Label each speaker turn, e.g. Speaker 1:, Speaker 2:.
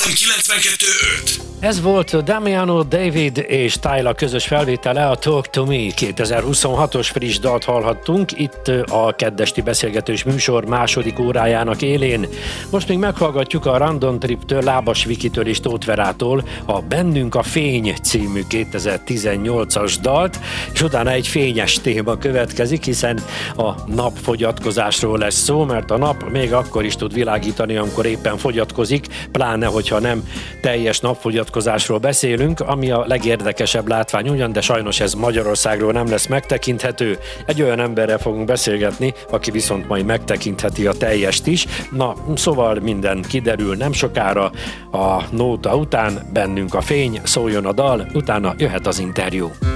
Speaker 1: FM 92.5.
Speaker 2: Ez volt Damiano David és Tyla közös felvétele, a Talk to Me 2026-os friss dalt hallhattunk itt a keddesti beszélgetős műsor második órájának élén. Most még meghallgatjuk a Random Trip-től, Lábas Vikitől és Tóth Verától a Bennünk a Fény című 2018-as dalt, és utána egy fényes téma következik, hiszen a napfogyatkozásról lesz szó, mert a nap még akkor is tud világítani, amikor éppen fogyatkozik, pláne hogyha nem teljes napfogyatkozásról beszélünk, ami a legérdekesebb látvány ugyan, de sajnos ez Magyarországról nem lesz megtekinthető. Egy olyan emberrel fogunk beszélgetni, aki viszont majd megtekintheti a teljest is. Na, szóval minden kiderül nem sokára, a nóta után Bennünk a Fény, szóljon a dal, utána jöhet az interjú.